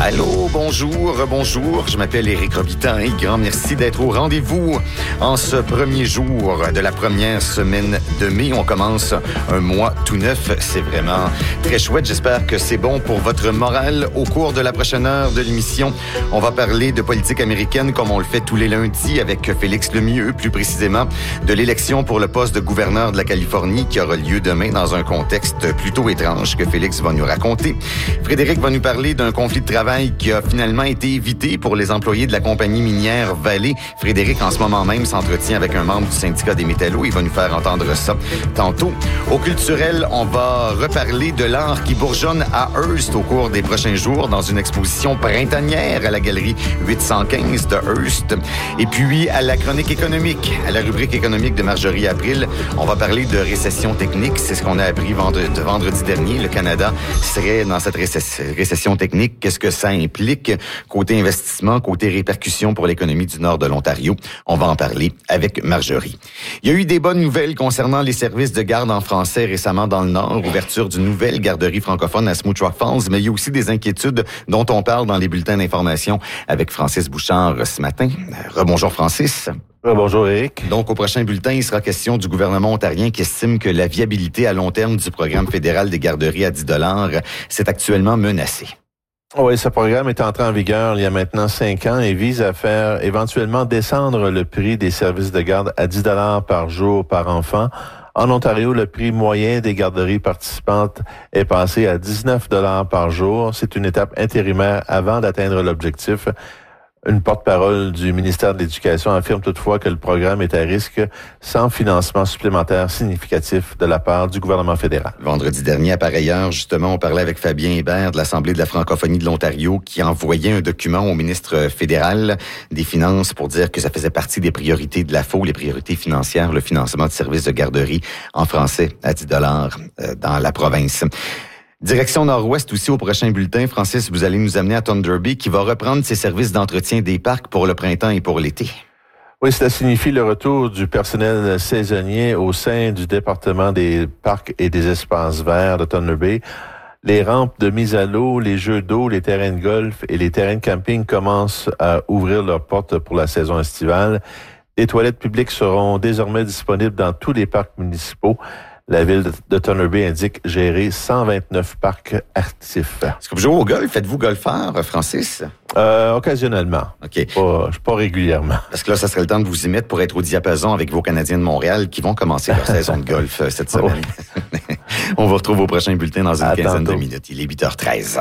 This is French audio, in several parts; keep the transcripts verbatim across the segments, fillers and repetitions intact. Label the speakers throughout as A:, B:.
A: Allô, bonjour, bonjour. Je m'appelle Éric Robitaille et grand merci d'être au rendez-vous en ce premier jour de la première semaine de mai. On commence un mois tout neuf. C'est vraiment très chouette. J'espère que c'est bon pour votre morale. Au cours de la prochaine heure de l'émission, on va parler de politique américaine comme on le fait tous les lundis avec Félix Lemieux, plus précisément de l'élection pour le poste de gouverneur de la Californie qui aura lieu demain dans un contexte plutôt étrange que Félix va nous raconter. Frédéric va nous parler d'un conflit de travail qui a finalement été évité pour les employés de la compagnie minière Vallée. Frédéric, en ce moment même, s'entretient avec un membre du syndicat des métallos. Il va nous faire entendre ça tantôt. Au culturel, on va reparler de l'art qui bourgeonne à Hearst au cours des prochains jours dans une exposition printanière à la galerie huit cent quinze de Hearst. Et puis, à la chronique économique, à la rubrique économique de Marjorie April, on va parler de récession technique. C'est ce qu'on a appris vendredi, vendredi dernier. Le Canada serait dans cette récession technique. Qu'est-ce que ça implique côté investissement, côté répercussions pour l'économie du nord de l'Ontario? On va en parler avec Marjorie. Il y a eu des bonnes nouvelles concernant les services de garde en français récemment dans le Nord, ouverture d'une nouvelle garderie francophone à Smoot Rock Falls, mais il y a aussi des inquiétudes dont on parle dans les bulletins d'information avec Francis Bouchard ce matin. Rebonjour Francis.
B: Bonjour Éric.
A: Donc, au prochain bulletin, il sera question du gouvernement ontarien qui estime que la viabilité à long terme du programme fédéral des garderies à dix dollars c'est actuellement menacée.
B: Oui, ce programme est entré en vigueur il y a maintenant cinq ans et vise à faire éventuellement descendre le prix des services de garde à dix dollars par jour par enfant. En Ontario, le prix moyen des garderies participantes est passé à dix-neuf dollars par jour. C'est une étape intérimaire avant d'atteindre l'objectif. Une porte-parole du ministère de l'Éducation affirme toutefois que le programme est à risque sans financement supplémentaire significatif de la part du gouvernement fédéral.
A: Vendredi dernier, à pareille heure, justement, on parlait avec Fabien Hébert de l'Assemblée de la francophonie de l'Ontario qui envoyait un document au ministre fédéral des Finances pour dire que ça faisait partie des priorités de l'A F O, les priorités financières, le financement de services de garderie en français à dix dollars dans la province. Direction Nord-Ouest aussi au prochain bulletin. Francis, vous allez nous amener à Thunder Bay qui va reprendre ses services d'entretien des parcs pour le printemps et pour l'été.
B: Oui, cela signifie le retour du personnel saisonnier au sein du département des parcs et des espaces verts de Thunder Bay. Les rampes de mise à l'eau, les jeux d'eau, les terrains de golf et les terrains de camping commencent à ouvrir leurs portes pour la saison estivale. Les toilettes publiques seront désormais disponibles dans tous les parcs municipaux. La ville de Thunder Bay indique gérer cent vingt-neuf parcs actifs.
A: Est-ce que vous jouez au golf? Faites-vous golfeur, Francis?
B: Euh, occasionnellement.
A: OK.
B: Pas, pas régulièrement.
A: Parce que là, ça serait le temps de vous y mettre pour être au diapason avec vos Canadiens de Montréal qui vont commencer leur saison de golf cette semaine. On vous retrouve au prochain bulletin dans une à quinzaine tantôt. de minutes. Il est huit heures treize.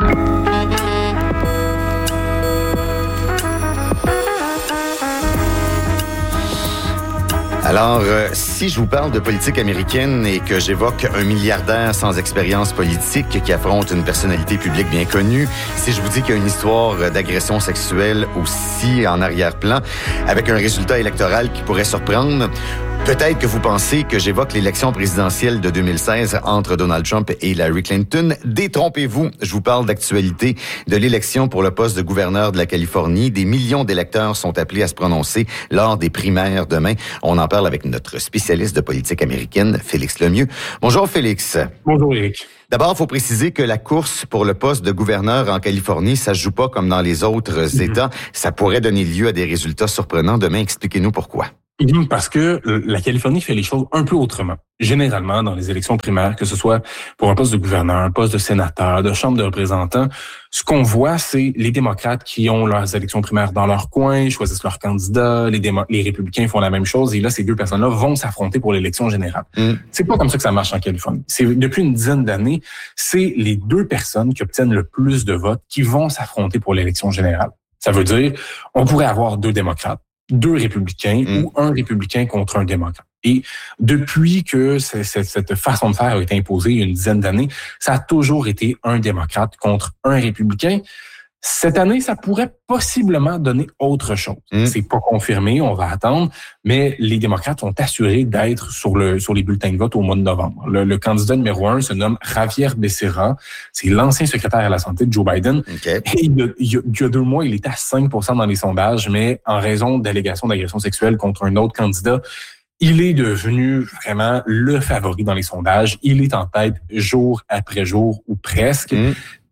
A: Alors, euh, si je vous parle de politique américaine et que j'évoque un milliardaire sans expérience politique qui affronte une personnalité publique bien connue, si je vous dis qu'il y a une histoire d'agression sexuelle aussi en arrière-plan, avec un résultat électoral qui pourrait surprendre, peut-être que vous pensez que j'évoque l'élection présidentielle de deux mille seize entre Donald Trump et Hillary Clinton. Détrompez-vous, je vous parle d'actualité de l'élection pour le poste de gouverneur de la Californie. Des millions d'électeurs sont appelés à se prononcer lors des primaires demain. On en parle avec notre spécialiste de politique américaine, Félix Lemieux. Bonjour Félix.
C: Bonjour Éric.
A: D'abord, il faut préciser que la course pour le poste de gouverneur en Californie, ça se joue pas comme dans les autres mm-hmm. États. Ça pourrait donner lieu à des résultats surprenants demain. Expliquez-nous pourquoi.
C: Parce que la Californie fait les choses un peu autrement. Généralement, dans les élections primaires, que ce soit pour un poste de gouverneur, un poste de sénateur, de chambre de représentants, ce qu'on voit, c'est les démocrates qui ont leurs élections primaires dans leur coin, choisissent leurs candidats, les, démo- les républicains font la même chose, et là, ces deux personnes-là vont s'affronter pour l'élection générale. Mm. C'est pas comme ça que ça marche en Californie. C'est depuis une dizaine d'années, c'est les deux personnes qui obtiennent le plus de votes qui vont s'affronter pour l'élection générale. Ça veut dire, on pourrait avoir deux démocrates, deux républicains mmh. ou un républicain contre un démocrate. Et depuis que cette façon de faire a été imposée il y a une dizaine d'années, ça a toujours été un démocrate contre un républicain. Cette année, ça pourrait possiblement donner autre chose. Mmh. C'est pas confirmé, on va attendre, mais les démocrates sont assurés d'être sur le sur les bulletins de vote au mois de novembre. Le, le candidat numéro un se nomme Javier Becerra. C'est l'ancien secrétaire à la santé de Joe Biden. Okay. Et il y, a, il, y a, il y a deux mois, il était à cinq pour cent dans les sondages, mais en raison d'allégations d'agression sexuelle contre un autre candidat, il est devenu vraiment le favori dans les sondages. Il est en tête jour après jour ou presque. Mmh.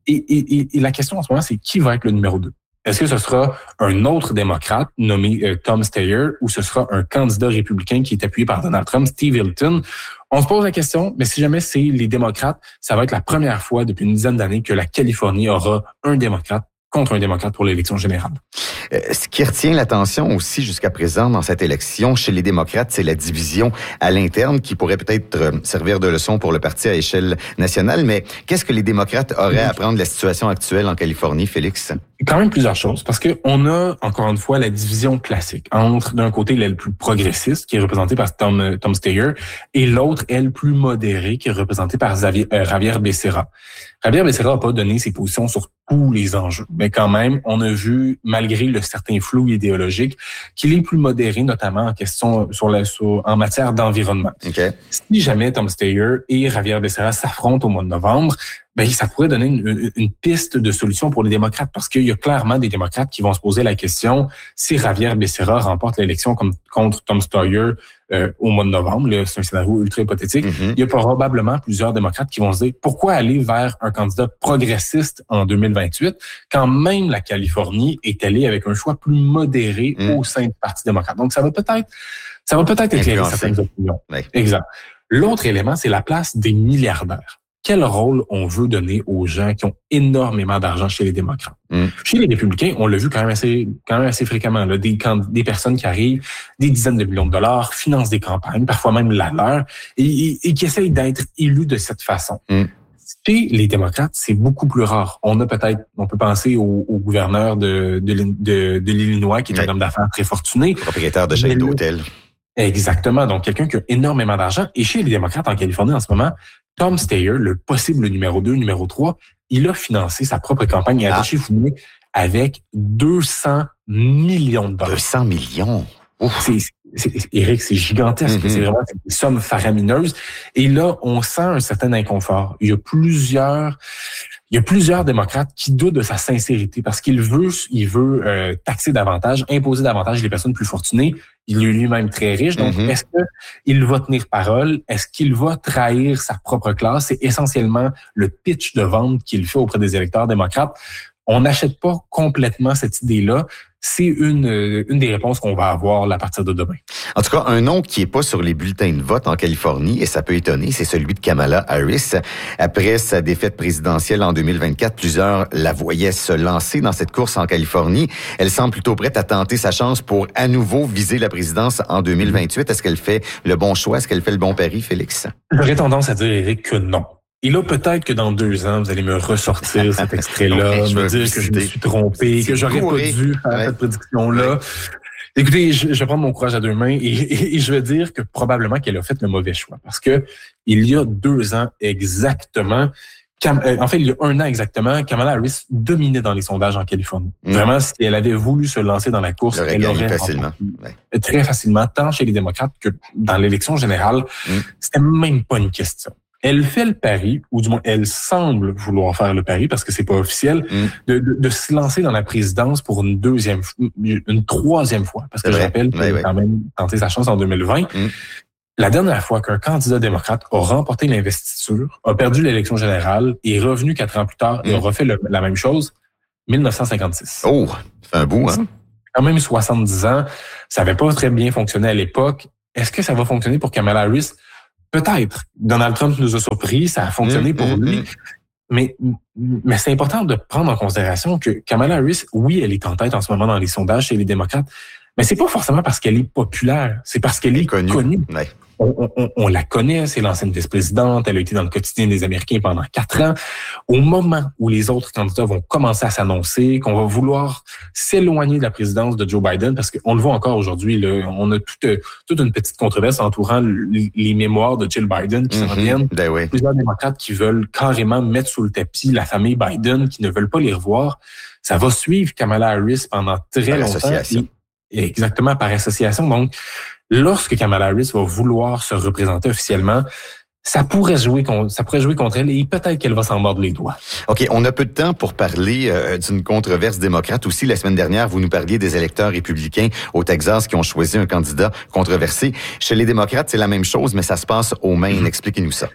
C: Et, et, et la question en ce moment, c'est qui va être le numéro deux? Est-ce que ce sera un autre démocrate nommé euh, Tom Steyer ou ce sera un candidat républicain qui est appuyé par Donald Trump, Steve Hilton? On se pose la question, mais si jamais c'est les démocrates, ça va être la première fois depuis une dizaine d'années que la Californie aura un démocrate contre un démocrate pour l'élection générale.
A: Euh, ce qui retient l'attention aussi jusqu'à présent dans cette élection chez les démocrates, c'est la division à l'interne qui pourrait peut-être euh, servir de leçon pour le parti à échelle nationale. Mais qu'est-ce que les démocrates auraient à apprendre de la situation actuelle en Californie, Félix?
C: Quand même plusieurs choses, parce que on a, encore une fois, la division classique entre, d'un côté, l'aile plus progressiste, qui est représentée par Tom, Tom Steyer, et l'autre, aile plus modérée, qui est représentée par Xavier, euh, Javier Becerra. Javier Becerra n'a pas donné ses positions sur tous les enjeux, mais quand même, on a vu, malgré le certain flou idéologique, qu'il est plus modéré, notamment en question sur la, sur, en matière d'environnement.
A: Okay.
C: Si jamais Tom Steyer et Javier Becerra s'affrontent au mois de novembre, ben ça pourrait donner une, une piste de solution pour les démocrates, parce qu'il y a clairement des démocrates qui vont se poser la question si Javier Becerra remporte l'élection comme, contre Tom Steyer euh, au mois de novembre, là, c'est un scénario ultra hypothétique, mm-hmm. il y a probablement plusieurs démocrates qui vont se dire pourquoi aller vers un candidat progressiste en deux mille vingt-huit quand même la Californie est allée avec un choix plus modéré mm. au sein du Parti démocrate. Donc ça va peut-être ça va peut-être éclairer certaines opinions. Oui. Exact. L'autre élément, c'est la place des milliardaires. Quel rôle on veut donner aux gens qui ont énormément d'argent chez les démocrates? Mm. Chez les républicains, on l'a vu quand même assez, quand même assez fréquemment, là, des, des personnes qui arrivent, des dizaines de millions de dollars, financent des campagnes, parfois même la leur, et, et, et qui essayent d'être élus de cette façon. Mm. Chez les démocrates, c'est beaucoup plus rare. On a peut-être, on peut penser au, au gouverneur de, de, de, de l'Illinois, qui est oui. un homme d'affaires très fortuné.
A: Propriétaire de chaîne d'hôtel.
C: Exactement. Donc, quelqu'un qui a énormément d'argent. Et chez les démocrates en Californie en ce moment, Tom Steyer, le possible numéro deux, numéro trois, il a financé sa propre campagne à attaché fouillé avec deux cents millions de dollars.
A: deux cents millions?
C: C'est, c'est, c'est, Éric, c'est gigantesque. Mm-hmm. C'est vraiment des sommes faramineuses. Et là, on sent un certain inconfort. Il y a plusieurs... Il y a plusieurs démocrates qui doutent de sa sincérité parce qu'il veut, il veut euh, taxer davantage, imposer davantage les personnes plus fortunées. Il est lui-même très riche. Donc, mm-hmm. est-ce qu'il va tenir parole? Est-ce qu'il va trahir sa propre classe? C'est essentiellement le pitch de vente qu'il fait auprès des électeurs démocrates. On n'achète pas complètement cette idée-là. C'est une, une des réponses qu'on va avoir à partir de demain.
A: En tout cas, un nom qui est pas sur les bulletins de vote en Californie, et ça peut étonner, c'est celui de Kamala Harris. Après sa défaite présidentielle en deux mille vingt-quatre, plusieurs la voyaient se lancer dans cette course en Californie. Elle semble plutôt prête à tenter sa chance pour à nouveau viser la présidence en deux mille vingt-huit. Est-ce qu'elle fait le bon choix? Est-ce qu'elle fait le bon pari, Félix?
C: J'aurais tendance à dire, Éric, que non. Et là, peut-être que dans deux ans, vous allez me ressortir cet extrait-là, me dire que je me suis trompé, que j'aurais pas dû faire ouais. cette prédiction-là. Ouais. Écoutez, je, je vais prendre mon courage à deux mains et, et, et je vais dire que probablement qu'elle a fait le mauvais choix. Parce que il y a deux ans exactement, Cam, euh, en fait, il y a un an exactement, Kamala Harris dominait dans les sondages en Californie. Mmh. Vraiment, si elle avait voulu se lancer dans la course,
A: elle, elle aurait facilement.
C: Ouais. Très facilement, tant chez les démocrates que dans l'élection générale. Mmh. C'était même pas une question. Elle fait le pari, ou du moins elle semble vouloir faire le pari, parce que c'est pas officiel, mm. de, de, de se lancer dans la présidence pour une deuxième, une troisième fois. Parce que je rappelle qu'elle a quand même tenté sa chance en deux mille vingt. Mm. La dernière fois qu'un candidat démocrate a remporté l'investiture, a perdu l'élection générale et est revenu quatre ans plus tard et mm. a refait le, la même chose, dix-neuf cent cinquante-six.
A: Oh, c'est un bout, hein?
C: Quand même soixante-dix ans. Ça n'avait pas très bien fonctionné à l'époque. Est-ce que ça va fonctionner pour Kamala Harris? Peut-être. Donald Trump nous a surpris, ça a fonctionné mmh, pour mmh, lui. Mmh. Mais, mais c'est important de prendre en considération que Kamala Harris, oui, elle est en tête en ce moment dans les sondages chez les démocrates, mais c'est pas forcément parce qu'elle est populaire, c'est parce qu'elle est connue. connue. Ouais. On, on, on la connaît, c'est l'ancienne vice-présidente, elle a été dans le quotidien des Américains pendant quatre ans. Au moment où les autres candidats vont commencer à s'annoncer, qu'on va vouloir s'éloigner de la présidence de Joe Biden, parce qu'on le voit encore aujourd'hui, là, on a toute, toute une petite controverse entourant les, les mémoires de Jill Biden qui mm-hmm. s'en viennent.
A: Ben oui.
C: Plusieurs démocrates qui veulent carrément mettre sous le tapis la famille Biden, qui ne veulent pas les revoir. Ça va suivre Kamala Harris pendant très par longtemps. Association. Et, exactement, par association. Donc, lorsque Kamala Harris va vouloir se représenter officiellement, ça pourrait jouer contre, ça pourrait jouer contre elle et peut-être qu'elle va s'en mordre les doigts.
A: OK, on a peu de temps pour parler euh, d'une controverse démocrate. Aussi, la semaine dernière, vous nous parliez des électeurs républicains au Texas qui ont choisi un candidat controversé. Chez les démocrates, c'est la même chose, mais ça se passe au Maine. Expliquez-nous ça.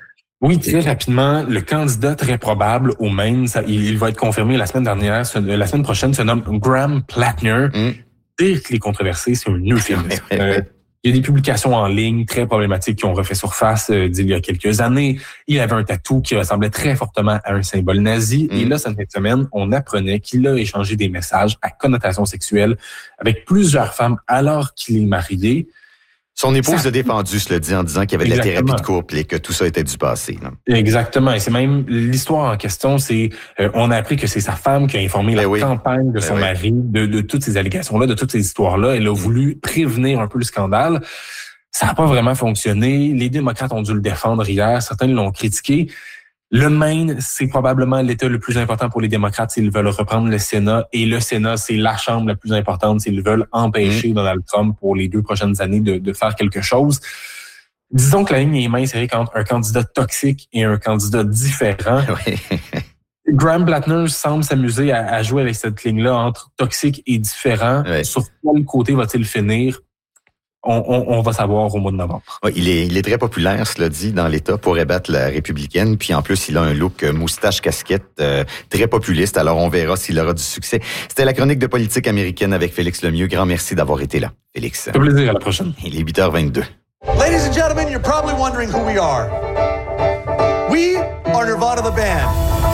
C: Oui, très rapidement, le candidat très probable au Maine, ça, il, il va être confirmé la semaine dernière, ce, la semaine prochaine, se nomme Graham Plattner. Mm. Dire qu'il est controversé, c'est un euphémisme. euh, il y a des publications en ligne très problématiques qui ont refait surface euh, d'il y a quelques années. Il avait un tatou qui ressemblait très fortement à un symbole nazi. Mm. Et là, cette fin de semaine, on apprenait qu'il a échangé des messages à connotation sexuelle avec plusieurs femmes alors qu'il est marié.
A: Son épouse ça... a défendu, cela dit, en disant qu'il y avait de Exactement. la thérapie de couple et que tout ça était du passé. Là.
C: Exactement. Et c'est même l'histoire en question, c'est euh, on a appris que c'est sa femme qui a informé ben la oui. campagne de ben son oui. mari de, de toutes ces allégations-là, de toutes ces histoires-là. Elle a voulu prévenir un peu le scandale. Ça n'a pas vraiment fonctionné. Les démocrates ont dû le défendre hier. Certains l'ont critiqué. Le Maine, c'est probablement l'État le plus important pour les démocrates s'ils veulent reprendre le Sénat. Et le Sénat, c'est la chambre la plus importante s'ils veulent empêcher mmh. Donald Trump pour les deux prochaines années de, de faire quelque chose. Disons que la ligne est mince entre un candidat toxique et un candidat différent. Oui. Graham Plattner semble s'amuser à, à jouer avec cette ligne-là entre toxique et différent. Oui. Sur quel côté va-t-il finir? On, on, on va savoir au mois de novembre.
A: Ouais, il est, il est très populaire, cela dit, dans l'État pour ébattre la républicaine. Puis en plus, il a un look moustache-casquette euh, très populiste. Alors on verra s'il aura du succès. C'était la chronique de politique américaine avec Félix Lemieux. Grand merci d'avoir été là, Félix.
C: C'est un plaisir. À la prochaine.
A: Il est huit heures vingt-deux.
D: Ladies and gentlemen, you're probably wondering who we are. We are Nirvana the band.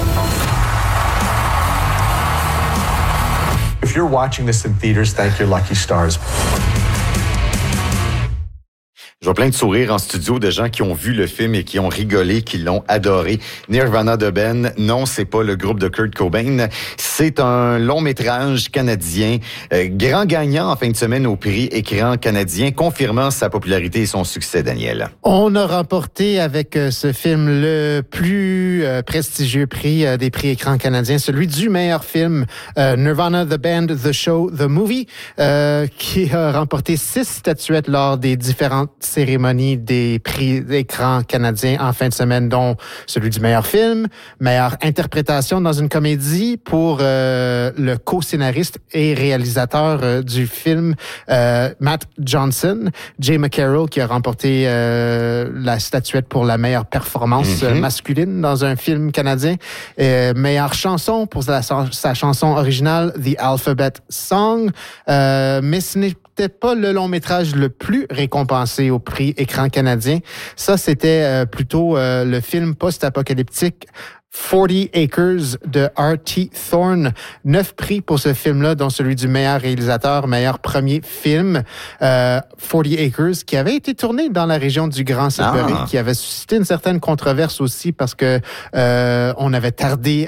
D: If you're watching this in theaters, thank your lucky stars.
A: Je vois plein de sourires en studio de gens qui ont vu le film et qui ont rigolé, qui l'ont adoré. Nirvana the Band, non, c'est pas le groupe de Kurt Cobain. C'est un long métrage canadien, euh, grand gagnant en fin de semaine au prix Écran canadien, confirmant sa popularité et son succès, Daniel.
E: On a remporté avec euh, ce film le plus euh, prestigieux prix euh, des prix Écran canadiens, celui du meilleur film, euh, Nirvana the Band, The Show, The Movie, euh, qui a remporté six statuettes lors des différentes cérémonie des prix d'écran canadiens en fin de semaine, dont celui du meilleur film, meilleure interprétation dans une comédie pour euh, le co-scénariste et réalisateur euh, du film, euh, Matt Johnson, Jay McCarroll qui a remporté euh, la statuette pour la meilleure performance mm-hmm. masculine dans un film canadien, euh, meilleure chanson pour sa, sa chanson originale, The Alphabet Song, euh, mais ce n'est C'était pas le long métrage le plus récompensé au prix Écran canadien. Ça, c'était euh, plutôt euh, le film post-apocalyptique forty Acres de R T Thorne. Neuf prix pour ce film-là, dont celui du meilleur réalisateur, meilleur premier film. Euh, forty Acres, qui avait été tourné dans la région du Grand Sudbury, ah. qui avait suscité une certaine controverse aussi parce que euh, on avait tardé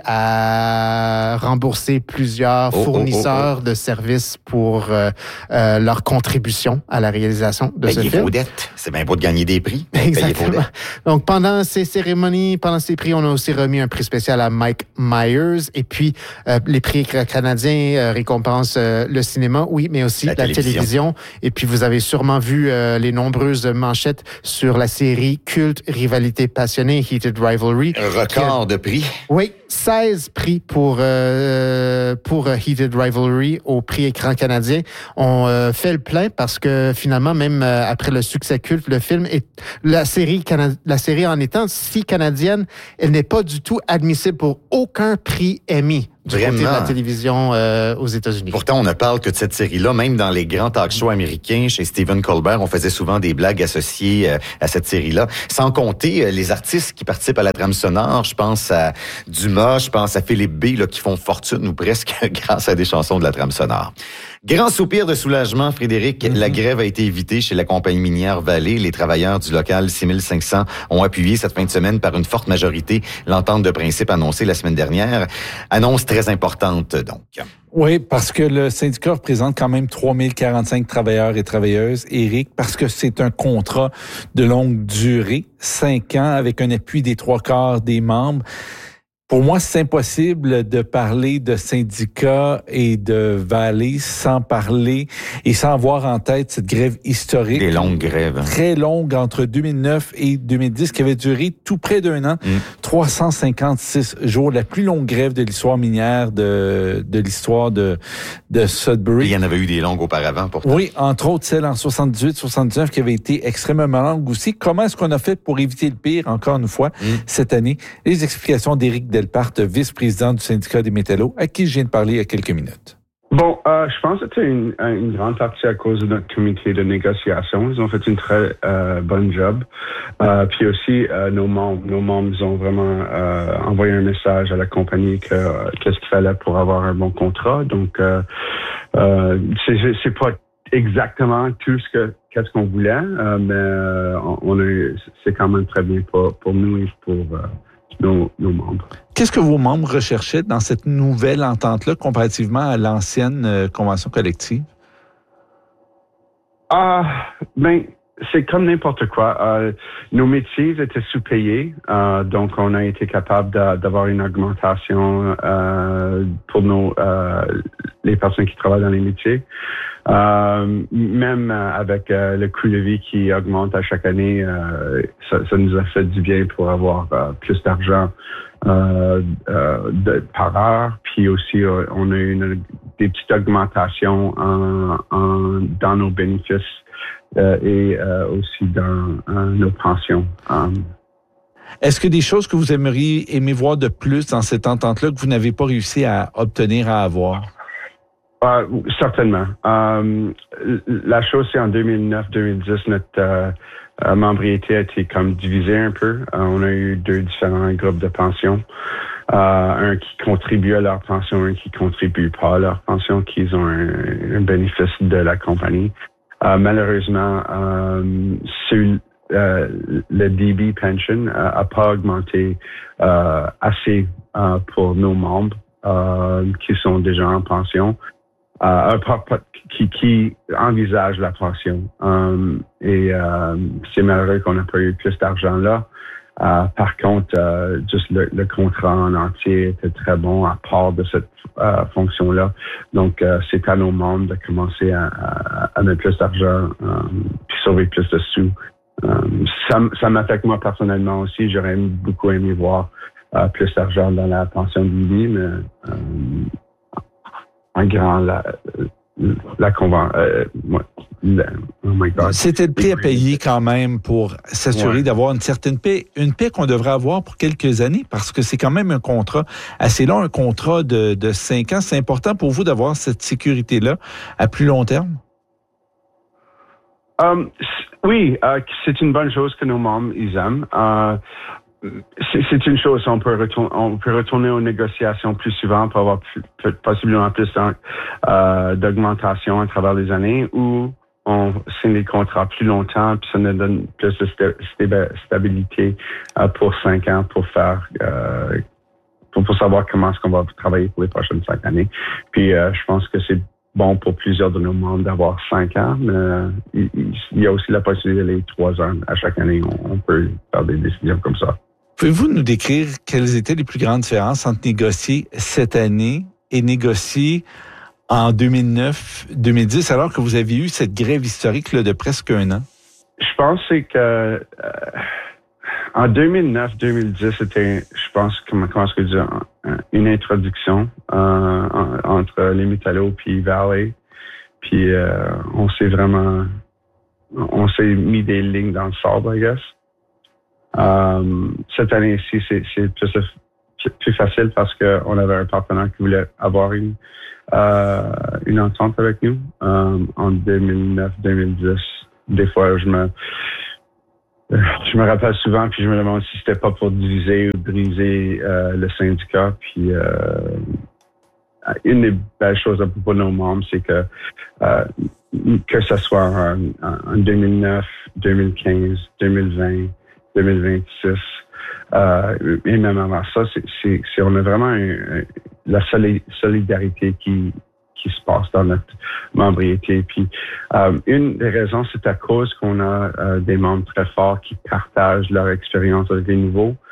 E: à rembourser plusieurs oh, fournisseurs oh, oh, oh. de services pour euh, euh, leur contribution à la réalisation de
A: ben,
E: ce film.
A: Faudette. C'est bien beau de gagner des prix.
E: Exactement. Donc, pendant ces cérémonies, pendant ces prix, on a aussi remis un prix spécial à Mike Myers. Et puis, euh, les prix canadiens euh, récompensent euh, le cinéma, oui, mais aussi la, la télévision. télévision. Et puis, vous avez sûrement vu euh, les nombreuses manchettes sur la série culte Rivalité passionnée, Heated Rivalry.
A: Un record a, de prix.
E: Oui, seize prix pour, euh, pour Heated Rivalry au prix Écran canadien. On euh, fait le plein parce que finalement, même euh, après le succès culte, le film est la série, cana- la série en étant si canadienne, elle n'est pas du tout admissible pour aucun prix Emmy du Vraiment? côté de la télévision euh, aux États-Unis.
A: Pourtant, on ne parle que de cette série-là. Même dans les grands talk-shows américains, chez Stephen Colbert, on faisait souvent des blagues associées euh, à cette série-là. Sans compter euh, les artistes qui participent à la trame sonore. Je pense à Dumas, je pense à Philippe B, là, qui font fortune ou presque grâce à des chansons de la trame sonore. Grand soupir de soulagement, Frédéric. Mm-hmm. La grève a été évitée chez la compagnie minière Vallée. Les travailleurs du local six mille cinq cents ont appuyé cette fin de semaine par une forte majorité l'entente de principe annoncée la semaine dernière. Annonce très importante, donc.
F: Oui, parce que le syndicat représente quand même trois mille quarante-cinq travailleurs et travailleuses, Éric, parce que c'est un contrat de longue durée, cinq ans, avec un appui des trois quarts des membres. Pour moi, c'est impossible de parler de syndicats et de Vallée sans parler et sans avoir en tête cette grève historique.
A: Des longues grèves. Hein.
F: Très longue entre deux mille neuf et deux mille dix, qui avait duré tout près d'un an. Mm. trois cent cinquante-six jours. La plus longue grève de l'histoire minière de, de l'histoire de, de Sudbury.
A: Il y en avait eu des longues auparavant, pourtant.
F: Oui, entre autres celle en soixante-dix-huit soixante-dix-neuf qui avait été extrêmement longue aussi. Comment est-ce qu'on a fait pour éviter le pire, encore une fois, mm. cette année? Les explications d'Éric Delparte, vice-président du syndicat des métallos, à qui je viens de parler il y a quelques minutes.
G: Bon, euh, je pense que c'était une, une grande partie à cause de notre comité de négociation. Ils ont fait une très euh, bonne job. Euh, puis aussi, euh, nos membres, nos membres ils ont vraiment euh, envoyé un message à la compagnie que euh, qu'est-ce qu'il fallait pour avoir un bon contrat. Donc, euh, euh, c'est, c'est pas exactement tout ce que qu'est-ce qu'on voulait, euh, mais euh, on a, c'est quand même très bien pour, pour nous et pour euh, Nos, nos membres.
F: Qu'est-ce que vos membres recherchaient dans cette nouvelle entente-là comparativement à l'ancienne euh, convention collective?
G: Ah, ben, c'est comme n'importe quoi. Euh, nos métiers étaient sous-payés, euh, donc on a été capable de, d'avoir une augmentation euh, pour nos euh, les personnes qui travaillent dans les métiers. Euh, même avec euh, le coût de vie qui augmente à chaque année, euh, ça, ça nous a fait du bien pour avoir euh, plus d'argent euh, euh, de, par heure. Puis aussi, euh, on a eu une, des petites augmentations en, en, dans nos bénéfices euh, et euh, aussi dans euh, nos pensions. Um,
F: Est-ce que des choses que vous aimeriez aimer voir de plus dans cette entente-là que vous n'avez pas réussi à obtenir, à avoir?
G: Uh, certainement. Um, la chose, c'est en deux mille neuf deux mille dix, notre euh, euh, membriété a été comme divisée un peu. Uh, on a eu deux différents groupes de pension. Uh, un qui contribue à leur pension, un qui contribue pas à leur pension, qui ont un, un bénéfice de la compagnie. Uh, malheureusement, um, sur, uh, le D B pension uh, a pas augmenté uh, assez uh, pour nos membres uh, qui sont déjà en pension. Euh, qui, qui envisage la pension. Um, et euh, c'est malheureux qu'on n'a pas eu plus d'argent là. Euh, par contre, euh, juste le, le contrat en entier était très bon à part de cette euh, fonction-là. Donc, euh, c'est à nos membres de commencer à, à, à mettre plus d'argent um, puis sauver plus de sous. Um, ça, ça m'affecte moi personnellement aussi. J'aurais beaucoup aimé voir euh, plus d'argent dans la pension de vie, mais um, en grand, la, la convention. Euh, oh my God.
F: C'était le prix à payer quand même pour s'assurer ouais. d'avoir une certaine paix. Une paix qu'on devrait avoir pour quelques années parce que c'est quand même un contrat assez long, un contrat de, de cinq ans. C'est important pour vous d'avoir cette sécurité-là à plus long terme?
G: Um, oui, euh, c'est une bonne chose que nos membres ils aiment. Euh, C'est, c'est une chose, on peut, retourner, on peut retourner aux négociations plus souvent pour avoir plus, possiblement plus euh, d'augmentation à travers les années ou on signe des contrats plus longtemps puis ça nous donne plus de sta- stabilité euh, pour cinq ans pour faire euh, pour, pour savoir comment est-ce qu'on va travailler pour les prochaines cinq années. Puis euh, je pense que c'est bon pour plusieurs de nos membres d'avoir cinq ans, mais euh, il, il y a aussi la possibilité d'aller trois ans à chaque année. On, on peut faire des décisions comme ça.
F: Pouvez-vous nous décrire quelles étaient les plus grandes différences entre négocier cette année et négocier en deux mille neuf deux mille dix, alors que vous aviez eu cette grève historique là, de presque un an?
G: Je pense que euh, en deux mille neuf deux mille dix, c'était, je pense, comment, comment est-ce que je dis, une introduction euh, entre les métallos puis Valley. Puis euh, on s'est vraiment, on s'est mis des lignes dans le sable, I guess. Um, cette année-ci, c'est, c'est plus, plus facile parce qu'on avait un partenaire qui voulait avoir une, euh, une entente avec nous um, en deux mille neuf deux mille dix. Des fois, je me, je me rappelle souvent, puis je me demande si c'était pas pour diviser ou briser euh, le syndicat. Puis euh, une des belles choses à propos de nos membres, c'est que euh, que ce soit en, en deux mille neuf, deux mille quinze, deux mille vingt, deux mille vingt-six, euh, et même avant ça, c'est, c'est, c'est on a vraiment un, un, la solidarité qui qui se passe dans notre membriété. Puis euh, une des raisons, c'est à cause qu'on a euh, des membres très forts qui partagent leur expérience avec les nouveaux.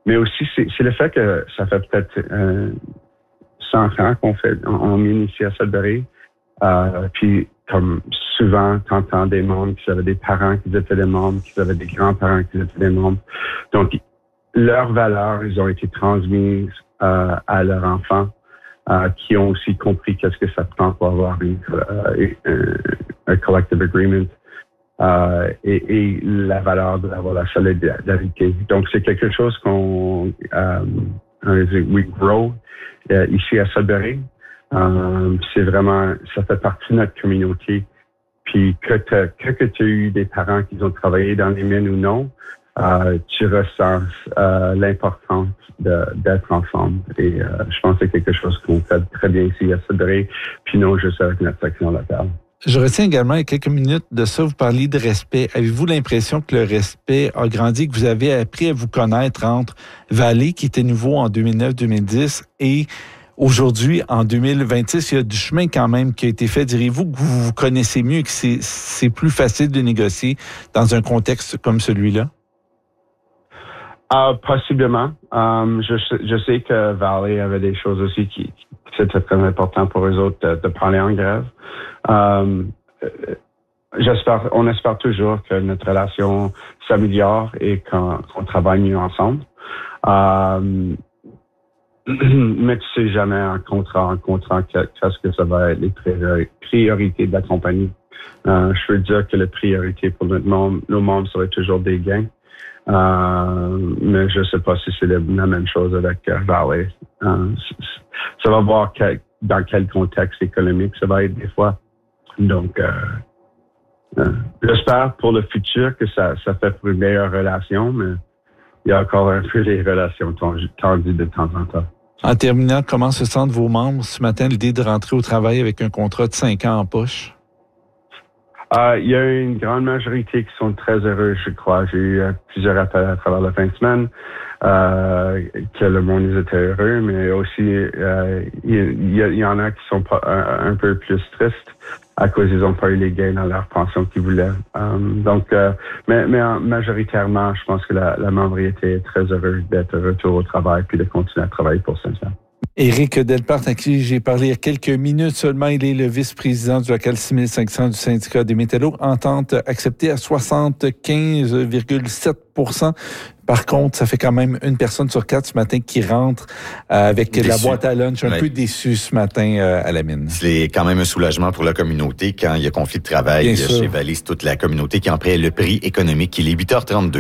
G: mais aussi, c'est, c'est le fait que ça fait peut-être euh, cent ans qu'on fait, on, on mine ici à Sudbury. Euh, puis, comme souvent, t'entends des membres qui avaient des parents qui étaient des membres, qui avaient des grands-parents qui étaient des membres. Donc, leurs valeurs, ils ont été transmises euh, à leurs enfants, euh, qui ont aussi compris qu'est-ce que ça prend pour avoir une, euh, un, un collective agreement euh, et, et la valeur d'avoir la solidarité. Donc, c'est quelque chose qu'on euh, we grow euh, ici à Sudbury. Euh, c'est vraiment, ça fait partie de notre communauté. Puis que, que, que tu as eu des parents qui ont travaillé dans les mines ou non, euh, tu ressens euh, l'importance de, d'être ensemble. Et euh, je pense que c'est quelque chose qu'on fait très bien ici à Sudbury, puis non juste avec notre section locale.
F: Je retiens également, il y a quelques minutes de ça, vous parliez de respect. Avez-vous l'impression que le respect a grandi, que vous avez appris à vous connaître entre Vallée, qui était nouveau en deux mille neuf deux mille dix, et aujourd'hui, en deux mille vingt-six, il y a du chemin quand même qui a été fait. Diriez-vous que vous vous connaissez mieux et que c'est, c'est plus facile de négocier dans un contexte comme celui-là?
G: Uh, possiblement. Um, je, je sais que Valley avait des choses aussi qui, qui c'était très important pour eux autres de, de parler en grève. Um, j'espère, on espère toujours que notre relation s'améliore et qu'on, qu'on travaille mieux ensemble. Um, mais tu sais jamais en contrat, en contrat, qu'est-ce que ça va être les priorités de la compagnie. Uh, je veux dire que la priorité pour notre membre, nos membres serait toujours des gains. Euh, mais je ne sais pas si c'est la même chose avec euh, Valley. Euh, ça va voir quel, dans quel contexte économique ça va être des fois. Donc, euh, euh, j'espère pour le futur que ça, ça fait pour une meilleure relation, mais il y a encore un peu les relations tendues de temps en temps.
F: En terminant, comment se sentent vos membres ce matin, l'idée de rentrer au travail avec un contrat de cinq ans en poche?
G: Euh, il y a une grande majorité qui sont très heureux, je crois. J'ai eu euh, plusieurs appels à travers la fin de semaine euh, que le monde était heureux, mais aussi euh, il, y, il y en a qui sont pas, un, un peu plus tristes à cause ils n'ont pas eu les gains dans leur pension qu'ils voulaient. Um, donc, euh, mais, mais majoritairement, je pense que la, la membriété est très heureuse d'être retour au travail puis de continuer à travailler pour Saint-Jean.
F: Éric Delpart, à qui j'ai parlé il y a quelques minutes seulement, il est le vice-président du local six mille cinq cents du syndicat des métallos. Entente acceptée à soixante-quinze virgule sept pour cent. Par contre, ça fait quand même une personne sur quatre ce matin qui rentre euh, avec déçu. La boîte à lunch, un ouais. peu déçu ce matin euh, à la mine.
A: C'est quand même un soulagement pour la communauté quand il y a conflit de travail Bien chez Vallée. C'est toute la communauté qui en paie le prix économique. Il est huit heures trente-deux.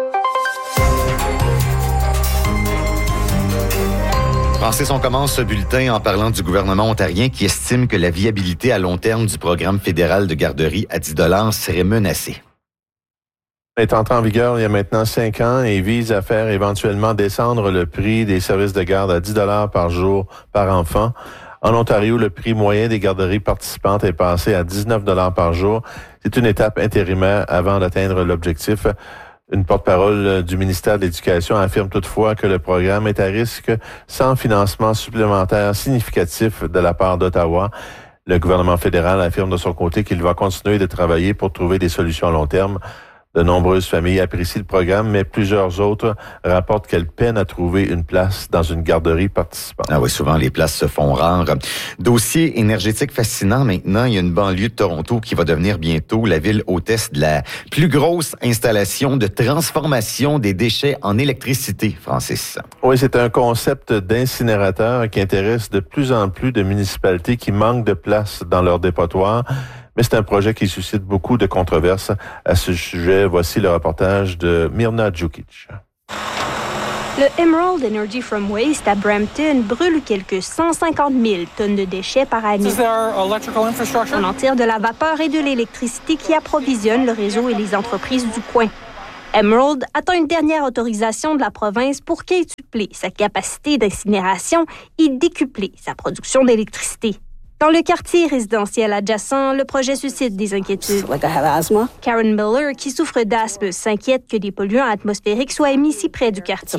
A: Francis, on commence ce bulletin en parlant du gouvernement ontarien qui estime que la viabilité à long terme du programme fédéral de garderie à dix dollars serait menacée.
B: Il est entré en vigueur il y a maintenant cinq ans et vise à faire éventuellement descendre le prix des services de garde à dix dollars par jour par enfant. En Ontario, le prix moyen des garderies participantes est passé à dix-neuf dollars par jour. C'est une étape intérimaire avant d'atteindre l'objectif. Une porte-parole du ministère de l'Éducation affirme toutefois que le programme est à risque sans financement supplémentaire significatif de la part d'Ottawa. Le gouvernement fédéral affirme de son côté qu'il va continuer de travailler pour trouver des solutions à long terme. De nombreuses familles apprécient le programme, mais plusieurs autres rapportent qu'elles peinent à trouver une place dans une garderie participante.
A: Ah oui, souvent les places se font rares. Dossier énergétique fascinant maintenant. Il y a une banlieue de Toronto qui va devenir bientôt la ville hôtesse de la plus grosse installation de transformation des déchets en électricité, Francis.
B: Oui, c'est un concept d'incinérateur qui intéresse de plus en plus de municipalités qui manquent de place dans leur dépotoir. Mais c'est un projet qui suscite beaucoup de controverses. À ce sujet, voici le reportage de Mirna Djukic.
H: Le Emerald Energy from Waste à Brampton brûle quelques cent cinquante mille tonnes de déchets par année. On en tire de la vapeur et de l'électricité qui approvisionnent le réseau et les entreprises du coin. Emerald attend une dernière autorisation de la province pour quintupler sa capacité d'incinération et décupler sa production d'électricité. Dans le quartier résidentiel adjacent, le projet suscite des inquiétudes. Karen Miller, qui souffre d'asthme, s'inquiète que des polluants atmosphériques soient émis si près du quartier.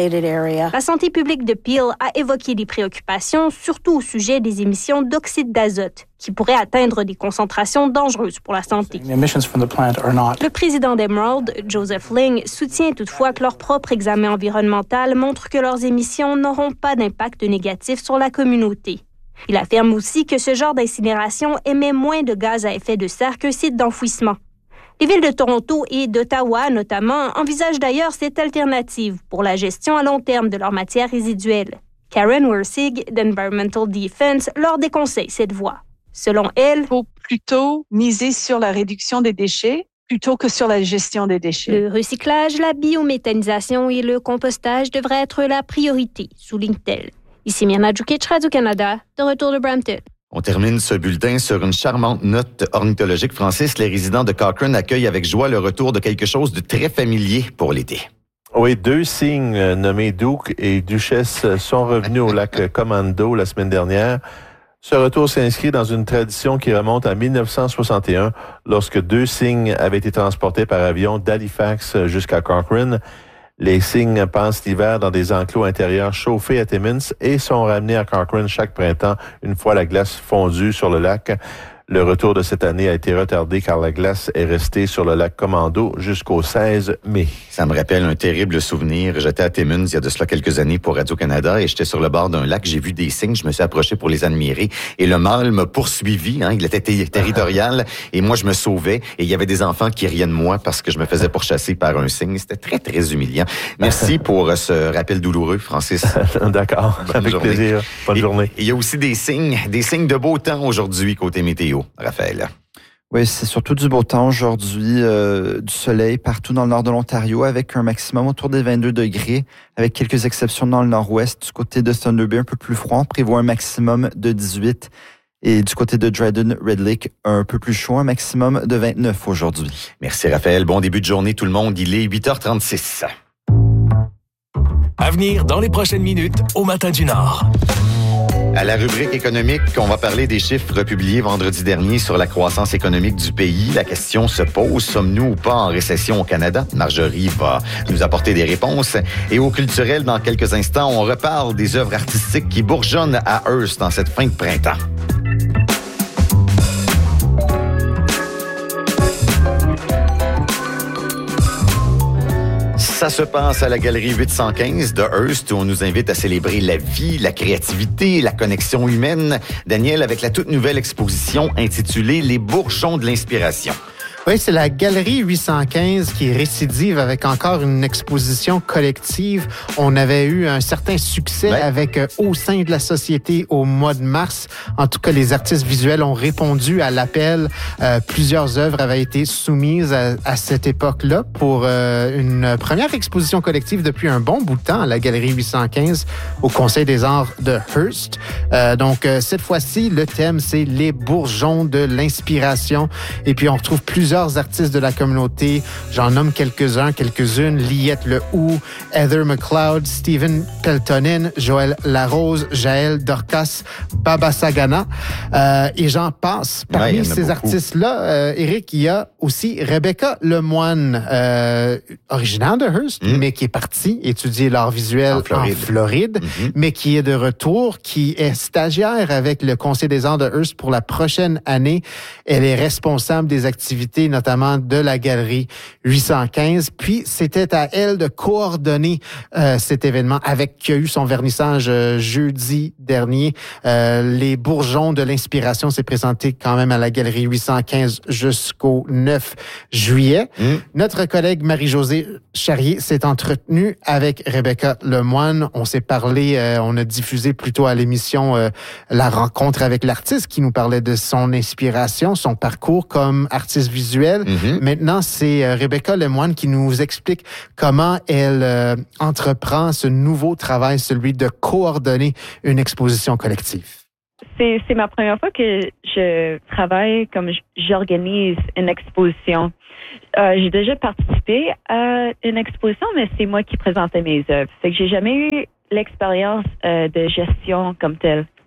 H: La santé publique de Peel a évoqué des préoccupations, surtout au sujet des émissions d'oxyde d'azote, qui pourraient atteindre des concentrations dangereuses pour la santé. Le président d'Emerald, Joseph Ling, soutient toutefois que leur propre examen environnemental montre que leurs émissions n'auront pas d'impact négatif sur la communauté. Il affirme aussi que ce genre d'incinération émet moins de gaz à effet de serre qu'un site d'enfouissement. Les villes de Toronto et d'Ottawa, notamment, envisagent d'ailleurs cette alternative pour la gestion à long terme de leurs matières résiduelles. Karen Wersig, d'Environmental Defense, leur déconseille cette voie. Selon elle,
I: il faut plutôt miser sur la réduction des déchets plutôt que sur la gestion des déchets.
H: Le recyclage, la biométhanisation et le compostage devraient être la priorité, souligne-t-elle. Ici Myrna Djukic, Radio-Canada, de retour de Brampton.
A: On termine ce bulletin sur une charmante note ornithologique. Francis, les résidents de Cochrane accueillent avec joie le retour de quelque chose de très familier pour l'été.
B: Oui, deux cygnes nommés Duke et Duchesse sont revenus au lac Commando la semaine dernière. Ce retour s'inscrit dans une tradition qui remonte à dix-neuf cent soixante et un, lorsque deux cygnes avaient été transportés par avion d'Halifax jusqu'à Cochrane. Les cygnes passent l'hiver dans des enclos intérieurs chauffés à Timmins et sont ramenés à Cochrane chaque printemps une fois la glace fondue sur le lac. Le retour de cette année a été retardé car la glace est restée sur le lac Commando jusqu'au seize mai.
A: Ça me rappelle un terrible souvenir. J'étais à Timmins il y a de cela quelques années pour Radio-Canada et j'étais sur le bord d'un lac. J'ai vu des cygnes, je me suis approché pour les admirer et le mâle m'a poursuivi. Hein, il était ter- territorial et moi je me sauvais et il y avait des enfants qui riaient de moi parce que je me faisais pourchasser par un cygne. C'était très très humiliant. Merci pour ce rappel douloureux, Francis.
B: D'accord,
A: Bonne
B: avec
A: journée.
B: plaisir. Bonne
A: et,
B: journée.
A: Il y a aussi des signes, des signes de beau temps aujourd'hui côté météo. Raphaël.
J: Oui, c'est surtout du beau temps aujourd'hui, euh, du soleil partout dans le nord de l'Ontario avec un maximum autour des vingt-deux degrés, avec quelques exceptions dans le nord-ouest. Du côté de Thunder Bay, un peu plus froid, on prévoit un maximum de dix-huit. Et du côté de Dryden, Red Lake, un peu plus chaud, un maximum de vingt-neuf aujourd'hui.
A: Merci Raphaël. Bon début de journée tout le monde. Il est huit heures trente-six.
K: À venir dans les prochaines minutes au Matin du Nord.
A: À la rubrique économique, on va parler des chiffres publiés vendredi dernier sur la croissance économique du pays. La question se pose, sommes-nous ou pas en récession au Canada? Marjorie va nous apporter des réponses. Et au culturel, dans quelques instants, on reparle des œuvres artistiques qui bourgeonnent à Hearst en cette fin de printemps. Ça se passe à la Galerie huit cent quinze de Hearst où on nous invite à célébrer la vie, la créativité, la connexion humaine. Daniel, avec la toute nouvelle exposition intitulée « Les bourgeons de l'inspiration ».
E: Oui, c'est la Galerie huit cent quinze qui récidive avec encore une exposition collective. On avait eu un certain succès ouais. avec euh, Au sein de la société au mois de mars. En tout cas, les artistes visuels ont répondu à l'appel. Euh, plusieurs œuvres avaient été soumises à, à cette époque-là pour euh, une première exposition collective depuis un bon bout de temps à la Galerie huit cent quinze au Conseil des arts de Hearst. Euh, donc, euh, cette fois-ci, le thème, c'est les bourgeons de l'inspiration. Et puis, on retrouve plusieurs Plusieurs artistes de la communauté. J'en nomme quelques-uns, quelques-unes. Liette Le Hou, Heather McLeod, Stephen Peltonen, Joël Larose, Jaël Dorcas, Baba Sagana. Euh, et j'en passe. Parmi ouais, ces beaucoup. artistes-là, euh, Éric, il y a aussi Rebecca Lemoine, euh, originaire de Hearst, mmh. mais qui est partie étudier l'art visuel en Floride, en Floride mmh. mais qui est de retour, qui est stagiaire avec le Conseil des arts de Hearst pour la prochaine année. Elle est responsable des activités notamment de la Galerie huit cent quinze. Puis, c'était à elle de coordonner euh, cet événement avec qui a eu son vernissage euh, jeudi dernier. Euh, les bourgeons de l'inspiration s'est présenté quand même à la Galerie huit cent quinze jusqu'au neuf juillet. Mmh. Notre collègue Marie-Josée Charrier s'est entretenue avec Rebecca Lemoine. On s'est parlé, euh, on a diffusé plutôt à l'émission euh, la rencontre avec l'artiste qui nous parlait de son inspiration, son parcours comme artiste visuel. Mm-hmm. Maintenant, c'est euh, Rebecca Lemoine qui nous explique comment elle euh, entreprend ce nouveau travail, celui de coordonner une exposition collective.
L: C'est, c'est ma première fois que je travaille comme j'organise une exposition. Euh, j'ai déjà participé à une exposition, mais c'est moi qui présentais mes œuvres. Fait que j'ai jamais eu l'expérience euh, de gestion comme telle.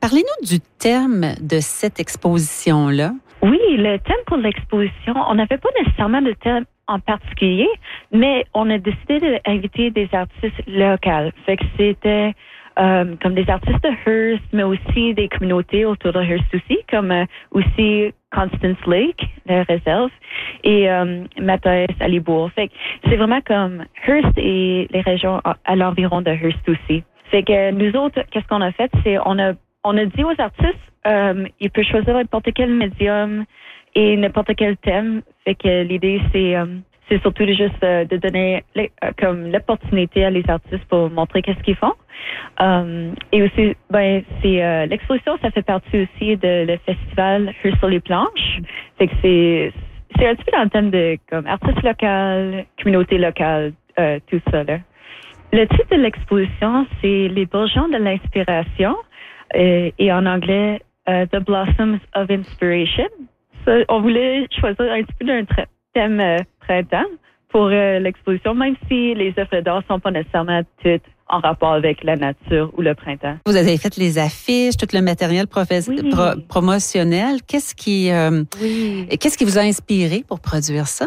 M: Parlez-nous du thème de cette exposition-là.
L: Oui, le thème pour l'exposition, on n'avait pas nécessairement de thème en particulier, mais on a décidé d'inviter des artistes locaux. Fait que c'était euh, comme des artistes de Hearst, mais aussi des communautés autour de Hearst aussi, comme euh, aussi Constance Lake, la réserve, et euh, Mathias à Libourg. Fait que c'est vraiment comme Hearst et les régions à, à l'environ de Hearst aussi. Fait que nous autres, qu'est-ce qu'on a fait, c'est on a on a dit aux artistes, euh, ils peuvent choisir n'importe quel médium et n'importe quel thème. Fait que l'idée, c'est euh, c'est surtout juste euh, de donner les, euh, comme l'opportunité à les artistes pour montrer qu'est-ce qu'ils font. Euh, et aussi, ben, c'est euh, l'exposition, ça fait partie aussi de le festival Hearst sur les planches. Fait que c'est c'est un petit peu dans le thème de comme artistes locaux, communauté locale, euh, tout ça là. Le titre de l'exposition, c'est Les bourgeons de l'inspiration, euh, et en anglais, uh, The Blossoms of Inspiration. Ça, on voulait choisir un petit peu d'un tra- thème euh, printemps pour euh, l'exposition, même si les œuvres d'art sont pas nécessairement toutes en rapport avec la nature ou le printemps.
M: Vous avez fait les affiches, tout le matériel professe-
L: oui.
M: pro- promotionnel. Qu'est-ce qui, euh,
L: oui.
M: qu'est-ce qui vous a inspiré pour produire ça?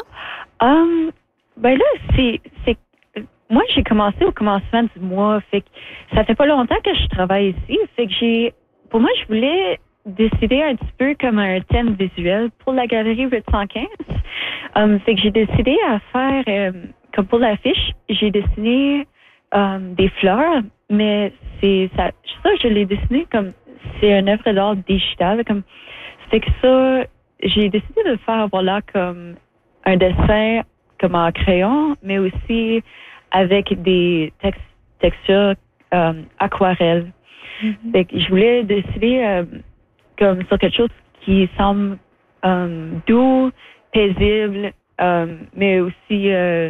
L: Um, ben là, c'est, c'est moi, j'ai commencé au commencement du mois, fait que ça fait pas longtemps que je travaille ici, fait que j'ai, pour moi, je voulais décider un petit peu comme un thème visuel pour la galerie huit cent quinze. Um, fait que j'ai décidé à faire, euh, comme pour l'affiche, j'ai dessiné um, des fleurs, mais c'est ça, ça, je l'ai dessiné comme, c'est une œuvre d'art digitale, comme, fait que ça, j'ai décidé de le faire, voilà, comme un dessin, comme en crayon, mais aussi avec des tex- textures euh, aquarelles. Mm-hmm. Fait que je voulais décider euh, comme sur quelque chose qui semble euh, doux, paisible, euh, mais aussi euh,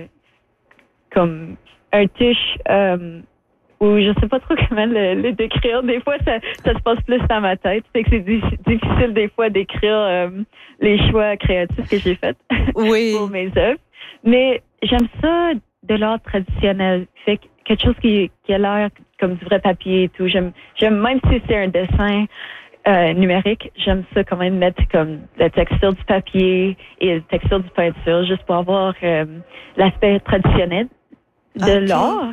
L: comme un touche euh, où je sais pas trop comment le, le décrire. Des fois, ça, ça se passe plus dans ma tête. Fait que c'est di- difficile des fois d'écrire euh, les choix créatifs que j'ai faits
M: oui.
L: pour mes œuvres. Mais j'aime ça de l'art traditionnel. Fait que quelque chose qui, qui a l'air comme du vrai papier et tout. J'aime, j'aime même si c'est un dessin euh, numérique, j'aime ça quand même mettre comme la texture du papier et la texture du peinture, juste pour avoir euh, l'aspect traditionnel de okay. l'art.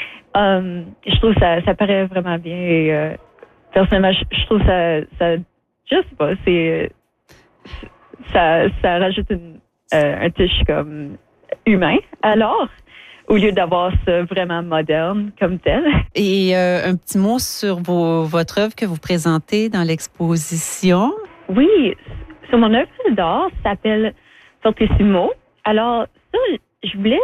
L: Um, je trouve ça, ça paraît vraiment bien. Et, euh, personnellement, je, je trouve ça, ça, je sais pas, c'est, ça, ça rajoute une, euh, un touche comme humain. Alors, au lieu d'avoir ça vraiment moderne comme tel.
M: Et euh, un petit mot sur vos, votre œuvre que vous présentez dans l'exposition.
L: Oui, sur mon œuvre d'art, ça s'appelle Fortissimo. Alors, ça, je voulais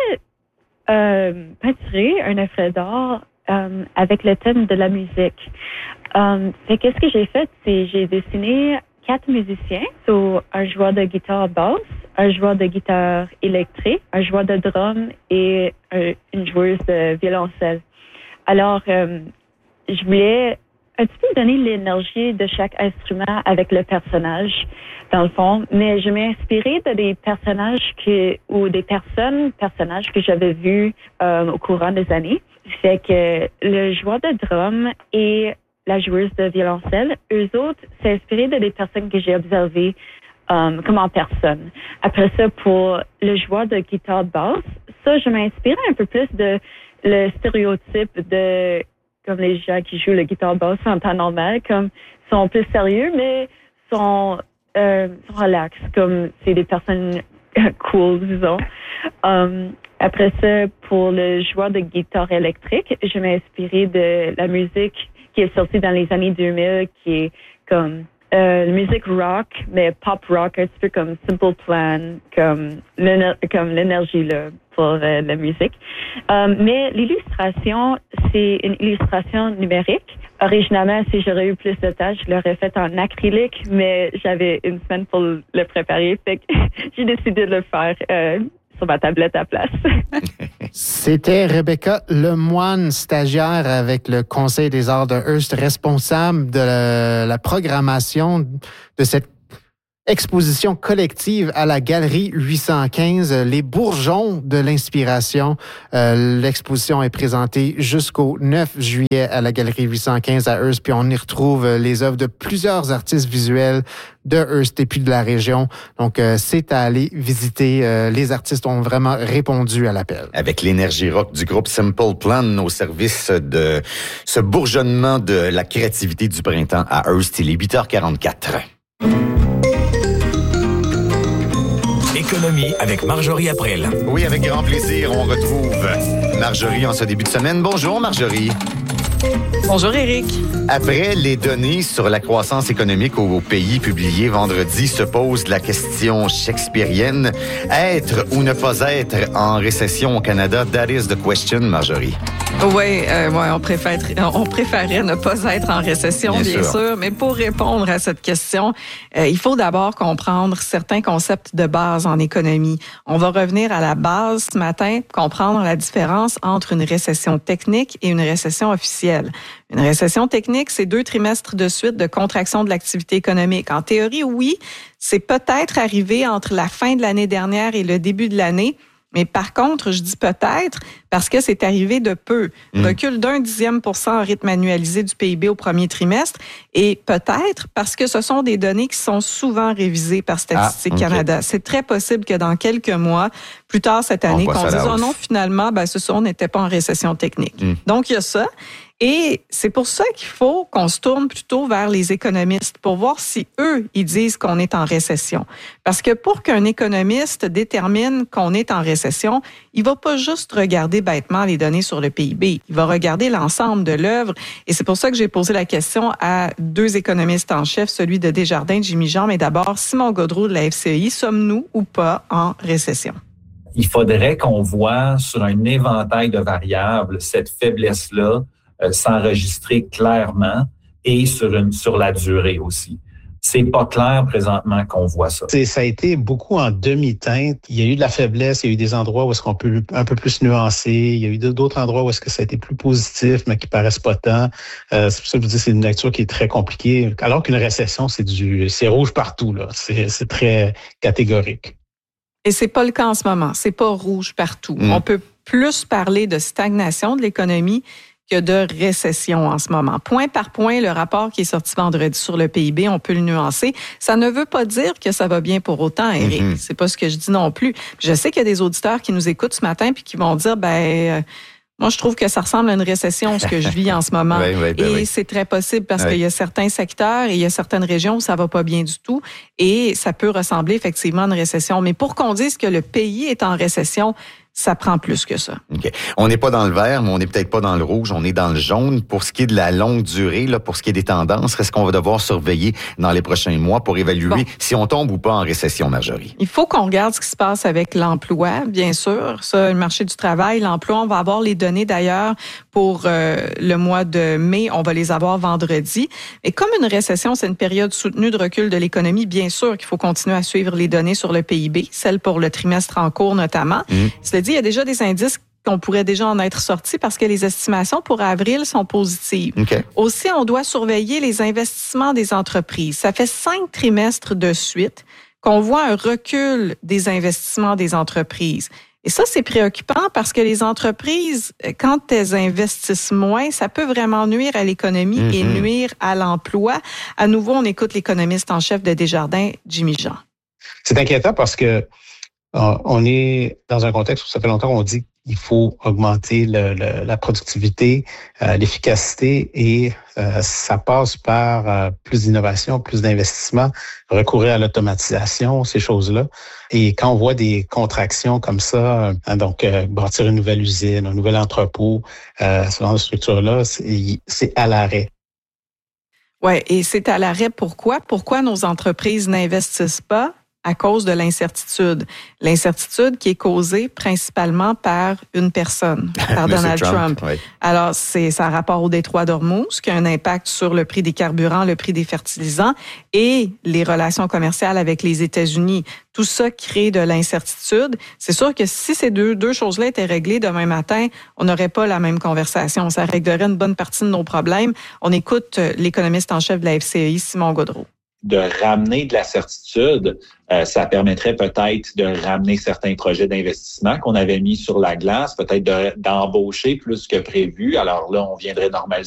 L: euh, peinturer un œuvre d'art euh, avec le thème de la musique. Euh, et qu'est-ce que j'ai fait, c'est j'ai dessiné quatre musiciens, so, un joueur de guitare basse, un joueur de guitare électrique, un joueur de drum et un, une joueuse de violoncelle. Alors, euh, je voulais un petit peu donner l'énergie de chaque instrument avec le personnage, dans le fond, mais je m'ai inspirée de des personnages que, ou des personnes, personnages que j'avais vus euh, au courant des années. Fait que le joueur de drum et la joueuse de violoncelle, eux autres, c'est inspiré de des personnes que j'ai observées um, comme en personne. Après ça, pour le joueur de guitare basse, ça, je m'inspire un peu plus de le stéréotype de comme les gens qui jouent le guitare basse en temps normal, comme sont plus sérieux, mais sont, euh, sont relax, comme c'est des personnes cool, disons. Um, après ça, pour le joueur de guitare électrique, je m'ai inspiré de la musique qui est sortie dans les années deux mille, qui est comme euh, la musique rock, mais pop rock, un petit peu comme Simple Plan, comme, l'éner- comme l'énergie là, pour euh, la musique. Um, mais l'illustration, c'est une illustration numérique. Originalement, si j'aurais eu plus de temps, je l'aurais fait en acrylique, mais j'avais une semaine pour le préparer, fait que j'ai décidé de le faire euh, sur ma tablette à place.
E: C'était Rebecca Lemoine, stagiaire avec le Conseil des arts de Hearst, responsable de la, la programmation de cette exposition collective à la Galerie huit cent quinze, les bourgeons de l'inspiration. Euh, l'exposition est présentée jusqu'au neuf juillet à la Galerie huit cent quinze à Hearst, puis on y retrouve les œuvres de plusieurs artistes visuels de Hearst et puis de la région. Donc, euh, c'est à aller visiter. Euh, les artistes ont vraiment répondu à l'appel.
A: Avec l'énergie rock du groupe Simple Plan au service de ce bourgeonnement de la créativité du printemps à Hearst, il est huit heures quarante-quatre.
K: Économie avec Marjorie April.
A: Oui, avec grand plaisir, on retrouve Marjorie en ce début de semaine. Bonjour Marjorie.
N: Bonjour Éric.
A: Après les données sur la croissance économique au pays publiées vendredi, se pose la question shakespearienne. Être ou ne pas être en récession au Canada? That is the question, Marjorie.
N: Oui, euh, ouais, on, préfère, on préférait ne pas être en récession, bien, bien sûr. sûr. Mais pour répondre à cette question, euh, il faut d'abord comprendre certains concepts de base en économie. On va revenir à la base ce matin, comprendre la différence entre une récession technique et une récession officielle. Une récession technique, c'est deux trimestres de suite de contraction de l'activité économique. En théorie, oui, c'est peut-être arrivé entre la fin de l'année dernière et le début de l'année. Mais par contre, je dis peut-être parce que c'est arrivé de peu. Mmh. Recul d'un dixième pour cent en rythme annualisé du P I B au premier trimestre. Et peut-être parce que ce sont des données qui sont souvent révisées par Statistique ah, okay. Canada. C'est très possible que dans quelques mois, plus tard cette année, qu'on dise « Oh non, finalement, ben, ce on n'était pas en récession technique. Mmh. » Donc, il y a ça. Et c'est pour ça qu'il faut qu'on se tourne plutôt vers les économistes pour voir si eux, ils disent qu'on est en récession. Parce que pour qu'un économiste détermine qu'on est en récession, il va pas juste regarder bêtement les données sur le P I B. Il va regarder l'ensemble de l'œuvre. Et c'est pour ça que j'ai posé la question à deux économistes en chef, celui de Desjardins, Jimmy Jean, mais d'abord Simon Gaudreault de la F C E I. Sommes-nous ou pas en récession?
O: Il faudrait qu'on voit sur un éventail de variables cette faiblesse-là Euh, s'enregistrer clairement et sur une sur la durée aussi. C'est pas clair présentement qu'on voit ça.
P: C'est, ça a été beaucoup en demi-teinte. Il y a eu de la faiblesse, il y a eu des endroits où est-ce qu'on peut un peu plus nuancer. Il y a eu d'autres endroits où est-ce que ça a été plus positif, mais qui paraissent pas tant. Euh, c'est pour ça que je vous dis c'est une lecture qui est très compliquée. Alors qu'une récession, c'est du c'est rouge partout là. C'est, c'est très catégorique.
N: Et c'est pas le cas en ce moment. C'est pas rouge partout. Mmh. On peut plus parler de stagnation de l'économie que de récession en ce moment. Point par point, le rapport qui est sorti vendredi sur le P I B, on peut le nuancer. Ça ne veut pas dire que ça va bien pour autant, Éric. Mm-hmm. C'est pas ce que je dis non plus. Je sais qu'il y a des auditeurs qui nous écoutent ce matin puis qui vont dire, ben, euh, moi, je trouve que ça ressemble à une récession, ce que je vis en ce moment. oui, oui, ben et oui. c'est très possible parce oui. qu'il y a certains secteurs et il y a certaines régions où ça va pas bien du tout et ça peut ressembler effectivement à une récession. Mais pour qu'on dise que le pays est en récession, ça prend plus que ça.
A: Okay. On n'est pas dans le vert, mais on n'est peut-être pas dans le rouge, on est dans le jaune. Pour ce qui est de la longue durée, là, pour ce qui est des tendances, est-ce qu'on va devoir surveiller dans les prochains mois pour évaluer bon. si on tombe ou pas en récession, Marjorie?
N: Il faut qu'on regarde ce qui se passe avec l'emploi, bien sûr. Ça, le marché du travail, l'emploi, on va avoir les données d'ailleurs pour euh, le mois de mai. On va les avoir vendredi. Et comme une récession, c'est une période soutenue de recul de l'économie, bien sûr qu'il faut continuer à suivre les données sur le P I B, celles pour le trimestre en cours notamment. Mmh. Cela dit, il y a déjà des indices qu'on pourrait déjà en être sortis parce que les estimations pour avril sont positives. Okay. Aussi, on doit surveiller les investissements des entreprises. Ça fait cinq trimestres de suite qu'on voit un recul des investissements des entreprises. Et ça, c'est préoccupant parce que les entreprises, quand elles investissent moins, ça peut vraiment nuire à l'économie mm-hmm. et nuire à l'emploi. À nouveau, on écoute l'économiste en chef de Desjardins, Jimmy Jean.
P: C'est inquiétant parce que on est dans un contexte où ça fait longtemps qu'on dit qu'il faut augmenter le, le, la productivité, euh, l'efficacité et euh, ça passe par euh, plus d'innovation, plus d'investissement, recourir à l'automatisation, ces choses-là. Et quand on voit des contractions comme ça, euh, donc euh, bâtir une nouvelle usine, un nouvel entrepôt, euh, ce genre de structure-là, c'est, c'est à l'arrêt.
N: Oui, et c'est à l'arrêt pourquoi? Pourquoi nos entreprises n'investissent pas? À cause de l'incertitude. L'incertitude qui est causée principalement par une personne, par Donald Trump. Trump. Oui. Alors, c'est ça a rapport au détroit d'Ormuz, qui a un impact sur le prix des carburants, le prix des fertilisants et les relations commerciales avec les États-Unis. Tout ça crée de l'incertitude. C'est sûr que si ces deux, deux choses-là étaient réglées demain matin, on n'aurait pas la même conversation. Ça réglerait une bonne partie de nos problèmes. On écoute l'économiste en chef de la F C E I, Simon Gaudreault.
Q: de ramener de la certitude, euh, ça permettrait peut-être de ramener certains projets d'investissement qu'on avait mis sur la glace, peut-être de, d'embaucher plus que prévu. Alors là, on viendrait normaliser